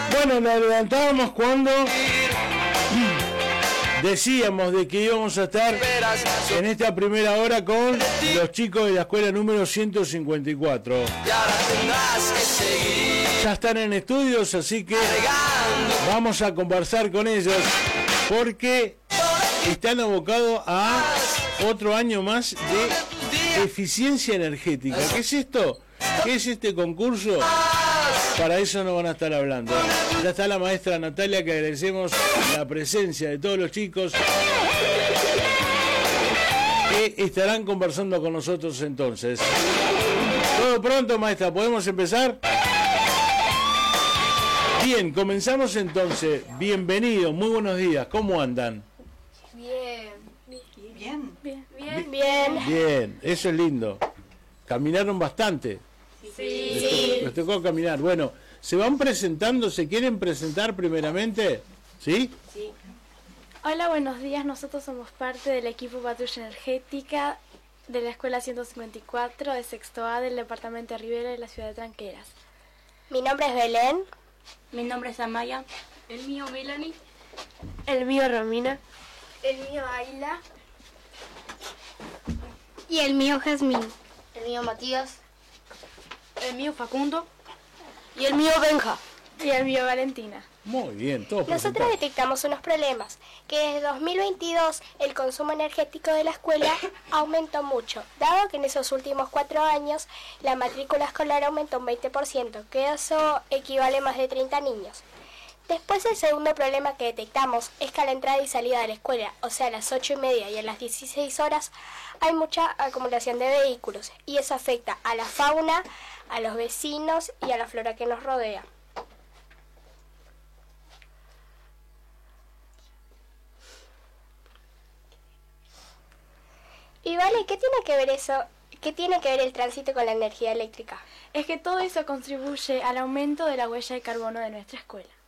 Bueno, nos levantábamos cuando decíamos de que íbamos a estar en esta primera hora con los chicos de la escuela número 154. Ya están en estudios, así que vamos a conversar con ellos porque están abocados a otro año más de eficiencia energética. ¿Qué es esto? ¿Qué es este concurso? Para eso nos van a estar hablando. Ya está la maestra Natalia, que agradecemos la presencia de todos los chicos que estarán conversando con nosotros entonces. ¿Todo pronto, maestra? ¿Podemos empezar? Bien, comenzamos entonces. Bienvenidos, muy buenos días. ¿Cómo andan? Bien, eso es lindo. ¿Caminaron bastante? Sí. Les tocó caminar. Bueno, ¿se van presentando? ¿Se quieren presentar primeramente? ¿Sí? Sí. Hola, buenos días. Nosotros somos parte del equipo Patrulla Energética de la Escuela 154 de Sexto A del Departamento de Rivera de la Ciudad de Tranqueras. Mi nombre es Belén. Mi nombre es Amaya. El mío Melanie. El mío Romina. El mío Ayla. Y el mío Jazmín. El mío Matías. El mío Facundo. Y el mío Benja. Y el mío Valentina. Muy bien, todos Nosotros presentados. detectamos unos problemas, que desde 2022 el consumo energético de la escuela aumentó mucho, dado que en esos últimos 4 años la matrícula escolar aumentó un 20%, que eso equivale a más de 30 niños. Después el segundo problema que detectamos es que a la entrada y salida de la escuela, o sea a las 8:30 y a las 16 horas, hay mucha acumulación de vehículos y eso afecta a la fauna, a los vecinos y a la flora que nos rodea. Y vale, ¿qué tiene que ver eso? ¿Qué tiene que ver el tránsito con la energía eléctrica? Es que todo eso contribuye al aumento de la huella de carbono de nuestra escuela.